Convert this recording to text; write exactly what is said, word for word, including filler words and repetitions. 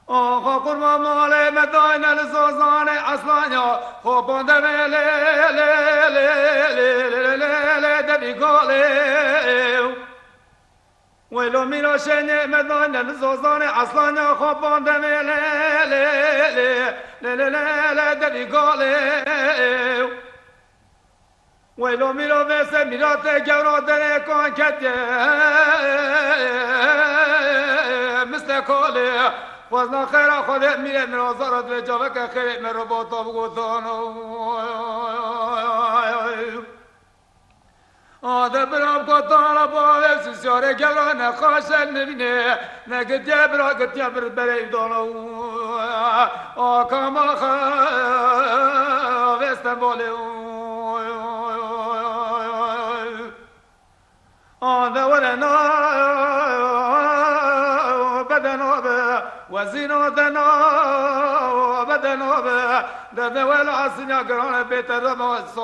آخا قرما ماله مداین الزوزانه اصلانیا خوبانده لی لی لی لی لی لی لی دبی گاله ویلو میرا شنی مداین الزوزانه اصلانیا خوبانده لی لی لی لی لی لی دبی گاله ویلو میرا ویسه میرا تگرا دره کان کتیه مثل کاله وزنا خير خودت میره مرازارت و جاوه که خیلی مرا با تا بگوتان آده برام کتان با ویسی سیاره گلا نخواشه نبینه نگتیه برا گتیه بر بریم دانا آکا ما خوستن باله آده ورنا بدنا به وزيناتنا وبدنا به ده ولا عصينا قران بيت الرمى